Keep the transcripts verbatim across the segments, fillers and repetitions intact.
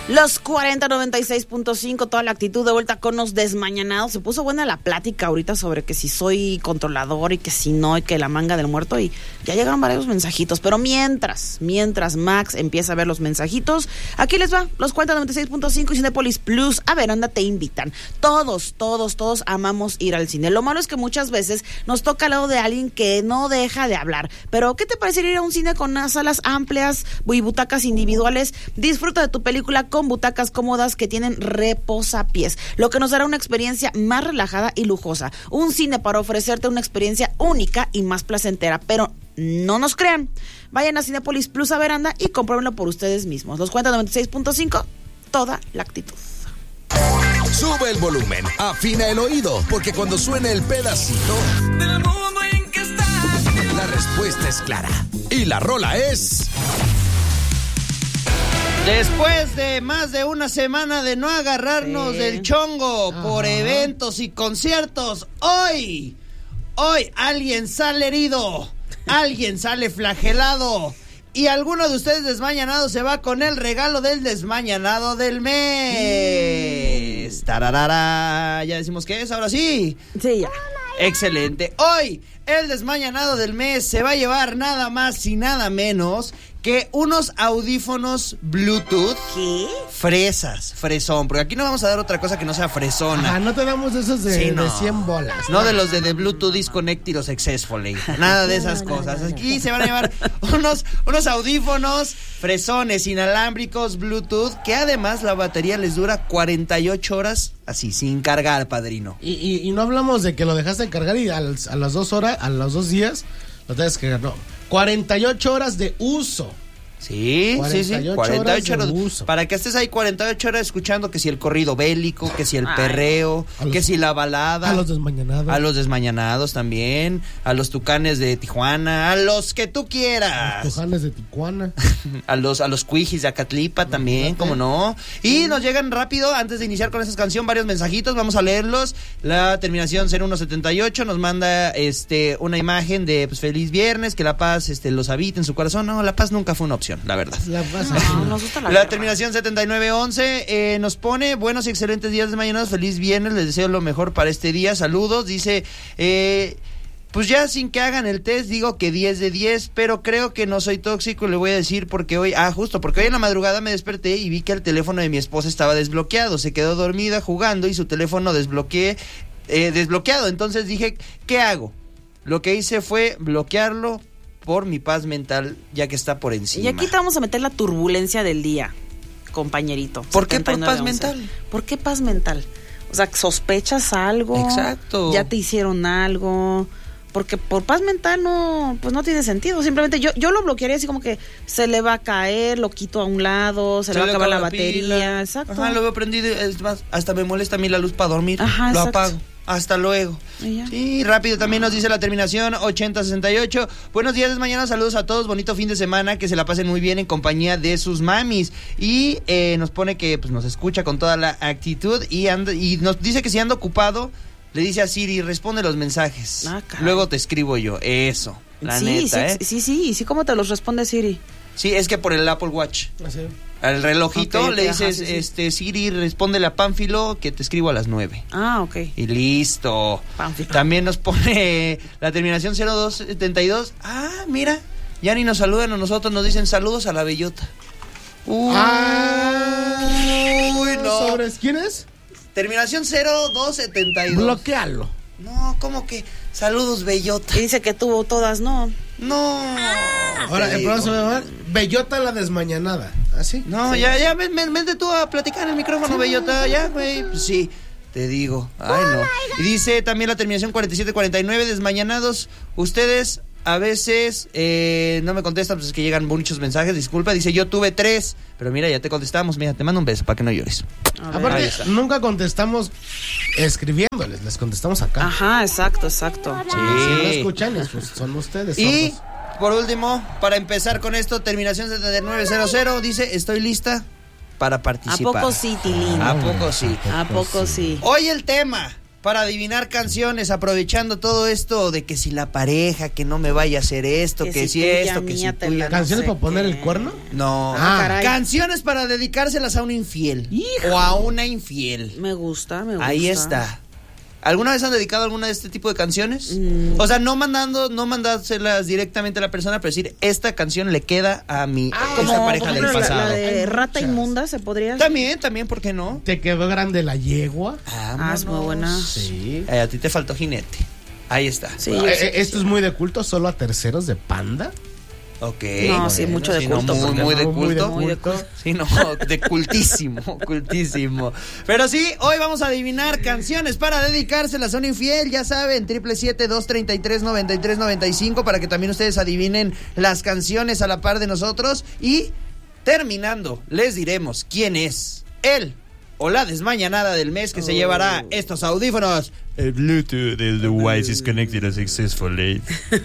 Los cuarenta noventa y seis punto cinco, toda la actitud de vuelta con los desmañanados. Se puso buena la plática ahorita sobre que si soy controlador y que si no, y que la manga del muerto, y ya llegaron varios mensajitos. Pero mientras, mientras Max empieza a ver los mensajitos, aquí les va, los cuarenta noventa y seis punto cinco y Cinépolis Plus a Veranda te invitan. Todos, todos, todos amamos ir al cine. Lo malo es que muchas veces nos toca al lado de alguien que no deja de hablar. Pero, ¿qué te parece ir a un cine con unas salas amplias y butacas individuales? Disfruta de tu película con butacas cómodas que tienen reposapiés, lo que nos dará una experiencia más relajada y lujosa. Un cine para ofrecerte una experiencia única y más placentera, pero no nos crean. Vayan a Cinépolis Plus a Veranda y compruébenlo por ustedes mismos. Los cuarenta noventa y seis punto cinco, toda la actitud. Sube el volumen, afina el oído, porque cuando suene el pedacito del mundo en que estás, la respuesta es clara. Y la rola es... Después de más de una semana de no agarrarnos sí. del chongo Ajá. por eventos y conciertos, hoy, hoy alguien sale herido, alguien sale flagelado y alguno de ustedes desmañanado se va con el regalo del desmañanado del mes. Mm. Tararara, ya decimos qué es, ahora sí. Sí, ya. Excelente. Hoy el desmañanado del mes se va a llevar nada más y nada menos que unos audífonos Bluetooth. ¿Qué? Fresas, fresón, porque aquí no vamos a dar otra cosa que no sea fresona. Ah, no te damos esos de, sí, no. de cien bolas. No de los de The Bluetooth Disconnected o Successfully. Nada de esas cosas. Aquí se van a llevar unos, unos audífonos fresones inalámbricos Bluetooth, que además la batería les dura cuarenta y ocho horas así, sin cargar, padrino. Y, y, y no hablamos de que lo dejaste de cargar y a, a las dos horas, a los dos días, lo tienes que cargar, no. cuarenta y ocho horas de uso. Sí, sí, sí, cuarenta y ocho horas, horas para que estés ahí cuarenta y ocho horas escuchando que si el corrido bélico, que si el perreo, los, que si la balada. A los desmañanados. A los desmañanados también, a los tucanes de Tijuana, a los que tú quieras. Los tucanes de Tijuana. a los a los cuijis de Acatlipa también, como no. Y nos llegan rápido, antes de iniciar con esa canción, varios mensajitos, vamos a leerlos. La terminación cero uno setenta y ocho nos manda este una imagen de pues, feliz viernes, que la paz este los habite en su corazón. No, la paz nunca fue una opción, la verdad. La, no, nos gusta la, la terminación setenta y nueve once eh, nos pone buenos y excelentes días de mañanas, feliz viernes, les deseo lo mejor para este día, saludos, dice eh, pues ya sin que hagan el test digo que diez de diez, pero creo que no soy tóxico y le voy a decir porque hoy, ah justo, porque hoy en la madrugada me desperté y vi que el teléfono de mi esposa estaba desbloqueado, se quedó dormida jugando y su teléfono desbloqueé, eh, desbloqueado, entonces dije, ¿qué hago? Lo que hice fue bloquearlo por mi paz mental, ya que está por encima. Y aquí te vamos a meter la turbulencia del día, compañerito. ¿Por qué por paz mental? ¿Por qué paz mental? O sea, ¿sospechas algo? Exacto. ¿Ya te hicieron algo? Porque por paz mental no, pues no tiene sentido. Simplemente yo, yo lo bloquearía así como que se le va a caer, lo quito a un lado, se, se le va a acabar la, la batería. Pila. Exacto. Ajá, lo veo prendido, es más, hasta me molesta a mí la luz para dormir. Ajá, lo exacto. apago. Hasta luego. Sí, rápido también nos dice la terminación ochenta sesenta y ocho. Buenos días, mañana, saludos a todos, bonito fin de semana, que se la pasen muy bien en compañía de sus mamis. Y eh, nos pone que pues nos escucha con toda la actitud y, anda, y nos dice que si anda ocupado, le dice a Siri, responde los mensajes. Ah, luego te escribo yo, eso, la sí, neta, sí, ¿eh? Sí, sí, sí, sí, ¿cómo te los responde Siri? Sí, es que por el Apple Watch. ¿Ah, sí? Al relojito okay, le okay, dices, ajá, sí, sí. este, Siri, responde a Pánfilo que te escribo a las nueve. Ah, ok. Y listo. Pánfilo. También nos pone la terminación cero dos setenta y dos. Ah, mira, ya ni nos saludan a nosotros, nos dicen saludos a la bellota. Uy, ah, uy no. ¿Sobres quién es? Terminación cero dos setenta y dos. Bloquealo. No, ¿cómo que? Saludos, bellota. Y dice que tuvo todas, ¿no? No. Ahora, el programa se va a llamar Bellota la desmañanada. ¿Así? No, sí. ya, ya, ven, ven, vente tú a platicar en el micrófono, sí. Bellota, ya, güey. Pues sí, te digo. Ay, no. Y dice también la terminación cuarenta y siete cuarenta y nueve, desmañanados. Ustedes a veces eh, no me contestan, pues es que llegan muchos mensajes, disculpa. Dice, yo tuve tres, pero mira, ya te contestamos. Mira, te mando un beso para que no llores. Aparte, nunca contestamos escribiéndoles, les contestamos acá. Ajá, exacto, exacto. Sí. Si no escuchan, pues son ustedes. Y sordos. Por último, para empezar con esto, terminación setenta y nueve cero cero, dice, estoy lista para participar. ¿A poco sí, Tilín? ¿A poco sí? ¿A poco sí? Hoy el tema, para adivinar canciones, aprovechando todo esto de que si la pareja, que no me vaya a hacer esto, que, que si, si esto, que si tú ya... ¿Canciones no para poner qué. el cuerno? No, Ah, canciones para dedicárselas a un infiel. Hijo. O a una infiel. Me gusta, me gusta. Ahí está. ¿Alguna vez han dedicado alguna de este tipo de canciones? Mm. O sea, no mandando, no mandárselas directamente a la persona, pero decir, esta canción le queda a mi Ah, esta como, pareja por del ejemplo, pasado. La, la de Hay Rata muchas. Inmunda se podría. También, también, ¿por qué no? ¿Te quedó grande la yegua? Ah, es muy buena. Sí. Eh, a ti te faltó jinete. Ahí está. Sí, Eh, yo sé eh, que ¿Esto sí. es muy de culto solo a terceros de Panda? Ok. No, sí, mucho de Sí, no, culto, muy, porque muy de no, muy de culto. Muy de culto. Sí, no, de cultísimo, cultísimo. Pero sí, hoy vamos a adivinar canciones para dedicárselas a un infiel, ya saben, triple siete, dos treinta y tres, noventa y tres, noventa y cinco, para que también ustedes adivinen las canciones a la par de nosotros. Y terminando, les diremos quién es él o la desmañanada del mes que se llevará estos audífonos. El Bluetooth del device is connected successfully.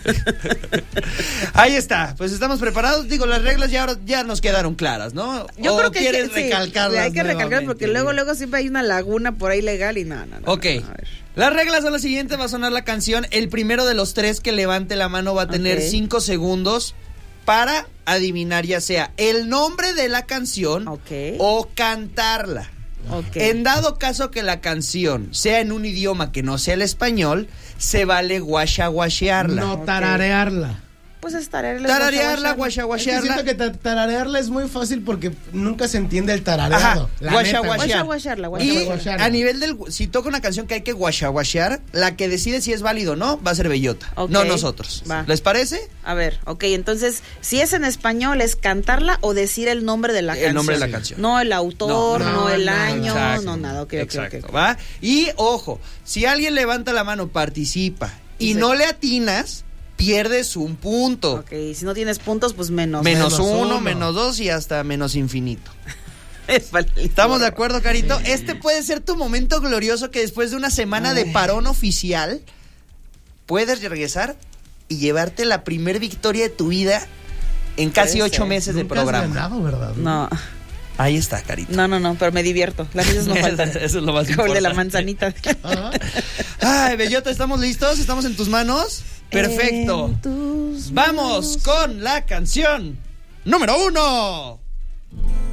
Ahí está, pues estamos preparados. Digo, las reglas ya, ahora ya nos quedaron claras, ¿no? Yo ¿O creo que quieres sí, recalcarlas hay que recalcar nuevamente? porque luego luego siempre hay una laguna por ahí legal y nada, no, no, Ok, no, a ver. las reglas son las siguientes, va a sonar la canción, el primero de los tres que levante la mano va a tener Ok. cinco segundos para adivinar ya sea el nombre de la canción Ok. o cantarla. Ok. En dado caso que la canción sea en un idioma que no sea el español, se vale guachaguachearla. No Ok. tararearla. Pues es tararearla. Tararearla, Es que guachaguachearla. siento que ta- tararearla es muy fácil porque nunca se entiende el tarareado. Ajá, La guasha, neta, guasha. Guasha, guasharla, guasha, Y guasharla. a nivel del, si toca una canción que hay que guachaguachear, la que decide si es válido o no, va a ser Bellota, Ok, no nosotros. va. ¿Les parece? A ver, ok, entonces, si es en español, ¿es cantarla o decir el nombre de la El canción? nombre de la canción. No el autor, No, no, no, el no, año, exacto. no nada, ok, ok, Exacto, ok, ok. ¿va? Y ojo, si alguien levanta la mano, participa y Sí. no le atinas, pierdes un punto. Ok, si no tienes puntos, pues menos. Menos, Menos uno, uno. menos dos y hasta menos infinito. Vale. ¿Estamos de acuerdo, Carito? Este puede ser tu momento glorioso que después de una semana de parón oficial puedes regresar y llevarte la primer victoria de tu vida en casi Puede ocho ser. meses de Nunca has programa. ganado, ¿verdad? No, Ahí está, Carito. no, no, no, pero me divierto. Las risas no faltan. Eso es lo más Como el de la importante. manzanita. Ajá. Ay, Bellota, ¿estamos listos? ¿Estamos en tus manos? Perfecto. En tus Vamos manos. con la canción número uno.